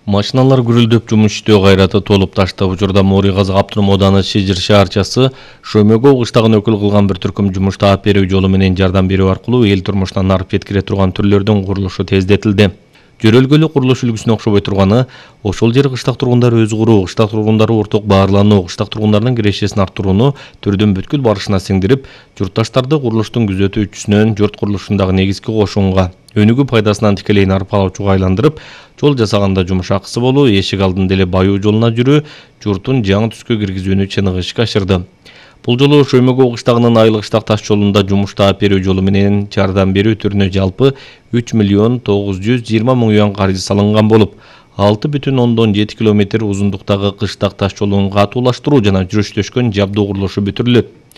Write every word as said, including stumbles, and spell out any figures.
Машиналар гүрүлдөп жумуш иштөө кайраты толуп ташты. Учурда Мори Казак Аптурум ооданы Шижир шаарчасы Шөмөгө кыштагын өкүл кылган бир түркүм жумуш таап берүү жолу менен жардам берүү аркылуу эл турмушунан арып жеткире турган түрлөрдүн курулушу тездетилди. Жөрөлгөлүү курулуш үлгүсүнө окшобой турганы, ошол жер кыштак тургундары өз куруу, кыштак тургундары орток баарлануу, кыштак тургундардын кирешесин арттырууну түрдүн бүткүл барышына сиңдирип, журтташтарды курулуштун күзөтүүчүсүнөн журт курулушундагы негизги кошунга, өнүгүү пайдасынан тикелей нарып алуучуга айландырып, жол жасаганда жумуш акысы болуу, эшик алдында эле баюу жолуна жүрүү, журтун жаңы түскө киргизүүнү чыныгы ишке ашырды. Бул жолу Шөмөгө кыштагынын айлык кыштак таш жолунда жумуш таап берүү жолу менен жардам берүү түрүнө жалпы үч миллион тогуз жүз жыйырма миң юан каржы салынган болуп, алты бүтүн ондон жети километр узундуктагы кыштак таш жолун катуулаштыруу жана жүрүш төшкөн жабдуу курулушу бүтүрүлөт.